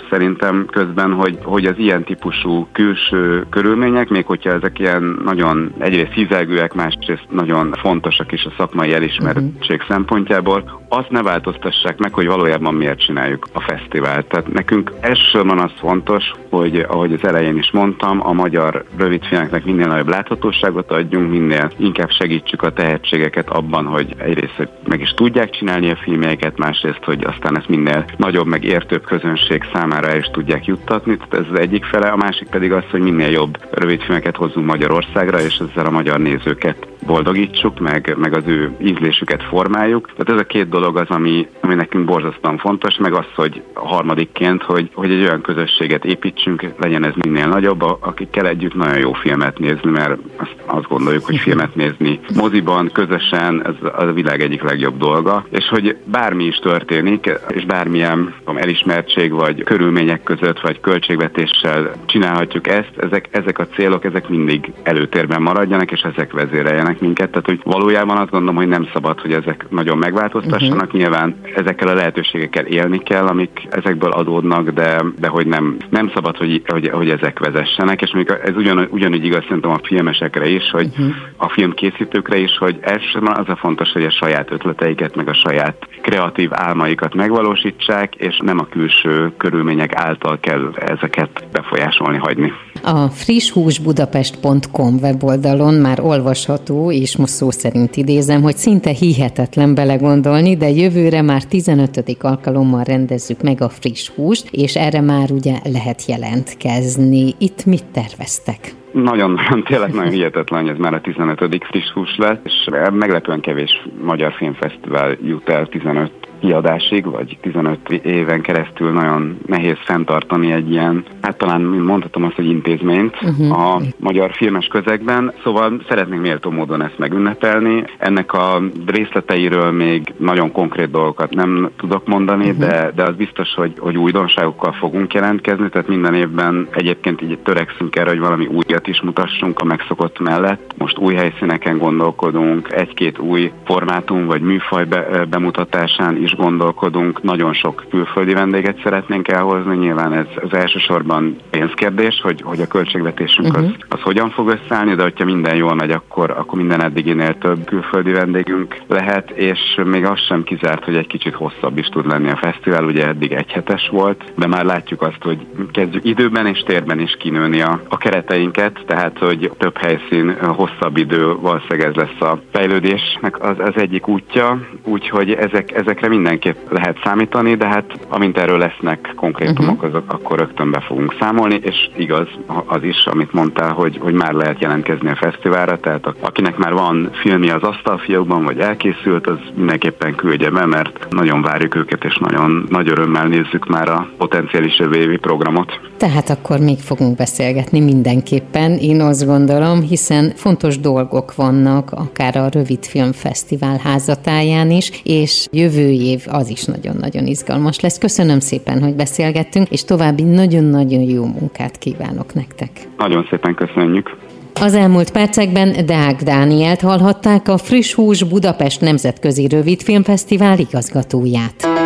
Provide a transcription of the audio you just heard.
szerintem közben, hogy az ilyen típusú külső körülmények, még hogyha ezek ilyen nagyon egyrészt hízelgőek, másrészt nagyon fontosak is a szakmai elismertség szempontjából, azt ne változtassák meg, hogy valójában miért csináljuk a fesztivált. Tehát nekünk elsősorban az fontos, hogy ahogy az elején is mondtam, a magyar rövidfilmeknek minél nagyobb láthatóságot adjunk, minél inkább segítsük a tehetségeket abban, hogy egyrészt meg is tudják csinálni a filmjeiket, másrészt, hogy aztán ezt minél nagyobb, meg értőbb közönség számára el is tudják juttatni. Tehát ez az egyik fele, a másik pedig az, hogy minél jobb rövidfilmeket hozzunk Magyarországra, és ezzel a magyar nézőket boldogítsuk, meg az ő ízlésüket formáljuk. Tehát ez a két dolog az, ami nekünk borzasztóan fontos, meg az, hogy harmadikként, hogy egy olyan közösséget építsünk, legyen ez minél nagyobb, akikkel együtt nagyon jó filmet nézni, mert azt gondoljuk, hogy filmet nézni moziban, közösen, ez a világ egyik legjobb dolga, és hogy bármi is történik, és bármilyen elismertség, vagy körülmények között, vagy költségvetéssel csinálhatjuk ezt, ezek a célok, ezek mindig előtérben maradjanak, és ezek vezéreljenek minket. Tehát, hogy valójában azt gondolom, hogy nem szabad, hogy ezek nagyon megváltoztassanak. Nyilván ezekkel a lehetőségekkel élni kell, amik ezekből adódnak, de hogy nem szabad, hogy ezek vezessenek, és még ez ugyanúgy igaz szerintem a filmesekre is, hogy a filmkészítőkre is, hogy elsősorban az a fontos, hogy a saját ötleteiket, meg a saját kreatív álmaikat megvalósítsák, és nem a külső körülmények által kell ezeket befolyásolni, hagyni. A frisshúsbudapest.com weboldalon már olvasható, és most szó szerint idézem, hogy szinte hihetetlen belegondolni, de jövőre már 15. alkalommal rendezzük meg a friss húst, és erre már ugye lehet jelentkezni. Itt mit terveztek? Tényleg nagyon hihetetlen, hogy ez már a 15. friss hús lesz, és meglepően kevés magyar filmfesztivál jut el 15 kiadásig, vagy 15 éven keresztül nagyon nehéz fenntartani egy ilyen, hát talán mondhatom azt, hogy intézményt a magyar filmes közegben, szóval szeretnénk méltó módon ezt megünnepelni. Ennek a részleteiről még nagyon konkrét dolgokat nem tudok mondani, de az biztos, hogy újdonságokkal fogunk jelentkezni, tehát minden évben egyébként így törekszünk erre, hogy valami újat is mutassunk a megszokott mellett. Most új helyszíneken gondolkodunk, egy-két új formátum vagy műfaj bemutatásán is gondolkodunk, nagyon sok külföldi vendéget szeretnénk elhozni, nyilván ez elsősorban pénzkérdés, hogy a költségvetésünk az hogyan fog összeállni, de hogyha minden jól megy, akkor minden eddiginél több külföldi vendégünk lehet, és még az sem kizárt, hogy egy kicsit hosszabb is tud lenni a fesztivál, ugye eddig egyhetes volt, de már látjuk azt, hogy kezdjük időben és térben is kinőni a kereteinket, tehát hogy több helyszín, hosszabb idő, valószínűleg ez lesz a fejlődésnek az egyik útja, úgyhogy ezekre mindenképp lehet számítani, de hát amint erről lesznek konkrétumok, akkor rögtön be fogunk számolni, és igaz az is, amit mondtál, hogy már lehet jelentkezni a fesztiválra, tehát akinek már van filmje az asztalfiókban, vagy elkészült, az mindenképpen küldje be, mert nagyon várjuk őket, és nagyon nagy örömmel nézzük már a potenciális jövő évi programot. Tehát akkor még fogunk beszélgetni mindenképpen, én azt gondolom, hiszen fontos dolgok vannak, akár a Rövidfilm Fesztivál házatáján is, és jövő év az is nagyon-nagyon izgalmas lesz. Köszönöm szépen, hogy beszélgettünk, és további nagyon-nagyon jó munkát kívánok nektek. Nagyon szépen köszönjük. Az elmúlt percekben Deák Dánielt hallhatták, a Friss Hús Budapest Nemzetközi Rövidfilmfesztivál igazgatóját.